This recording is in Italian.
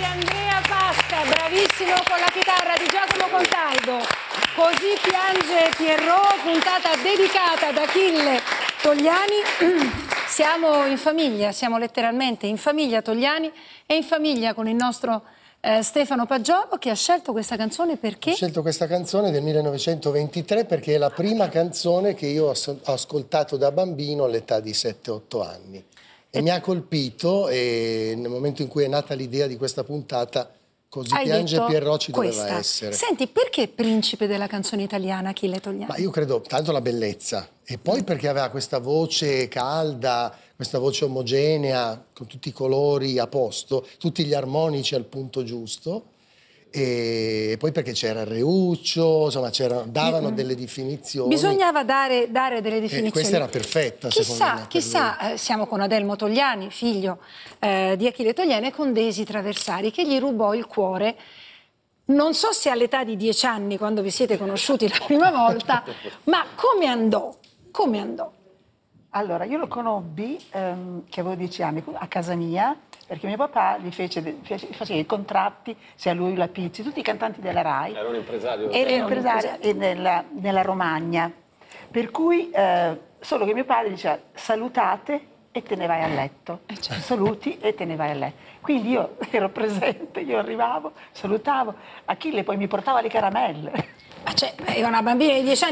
di Andrea Pasta, bravissimo con la chitarra, di Giacomo Contaldo. Così piange Pierrot, puntata dedicata ad Achille Togliani. Siamo in famiglia, siamo letteralmente in famiglia Togliani e in famiglia con il nostro Stefano Paggiolo, che ha scelto questa canzone perché? Ho scelto questa canzone del 1923 perché è la prima canzone che io ho ascoltato da bambino all'età di 7-8 anni. E mi ha colpito, e nel momento in cui è nata l'idea di questa puntata, Così piange Pierrot ci doveva essere. Senti, perché principe della canzone italiana Achille Togliani? Ma io credo tanto la bellezza, e poi perché aveva questa voce calda, questa voce omogenea, con tutti i colori a posto, tutti gli armonici al punto giusto, e poi perché c'era il Reuccio, insomma davano delle definizioni. Bisognava dare delle definizioni. Questa era perfetta, secondo me. Chissà, siamo con Adelmo Togliani, figlio di Achille Togliani, e con Desi Traversari, che gli rubò il cuore. Non so se all'età di 10 anni, quando vi siete conosciuti la prima volta, ma come andò? Come andò? Allora, io lo conobbi, che avevo 10 anni, a casa mia, perché mio papà gli faceva i contratti, sia lui la Pizzi, tutti i cantanti della RAI. Era un impresario? Era impresario nella Romagna. Per cui, solo che mio padre diceva salutate e te ne vai a letto. Certo. Saluti e te ne vai a letto. Quindi io ero presente, io arrivavo, salutavo. Achille poi mi portava le caramelle. Cioè, è una bambina di 10 anni.